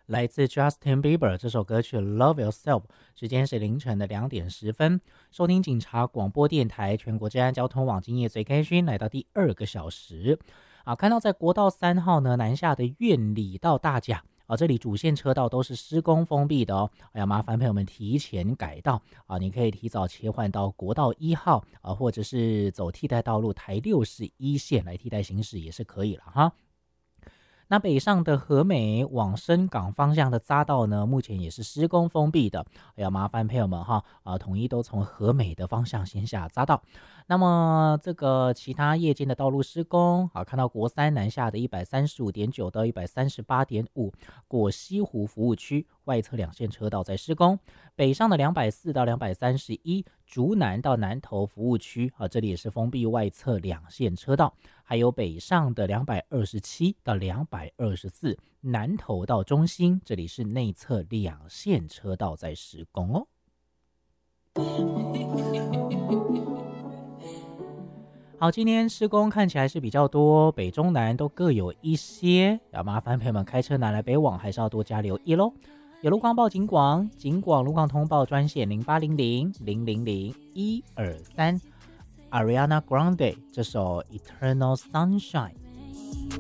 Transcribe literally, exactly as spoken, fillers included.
来自 Justin Bieber 这首歌曲 Love Yourself， 时间是凌晨的两点十分。收听警察广播电台全国治安交通网今夜最开心，来到第二个小时啊，看到在国道三号呢南下的苑里到大甲啊，这里主线车道都是施工封闭的哦。哎呀，麻烦朋友们提前改道啊，你可以提早切换到国道一号啊，或者是走替代道路台六十一线来替代行驶也是可以了哈。那北上的和美往深港方向的匝道呢，目前也是施工封闭的。哎呀，麻烦朋友们哈，啊，统一都从和美的方向先下匝道。那么这个其他夜间的道路施工，啊，看到国三南下的一百三十五点九到一百三十八点五，果西湖服务区外侧两线车道在施工。北上的两百四到两百三十一，竹南到南投服务区啊，这里也是封闭外侧两线车道。还有北上的两百二十七到两百二十四，南投到中心，这里是内侧两线车道在施工哦。好，今天施工看起来是比较多，北中南都各有一些，要麻烦朋友们开车南来北往，还是要多加留意咯。有路况报警广，警广路况通报专线零八零零零零零一二三。Ariana Grande 这首 Eternal Sunshine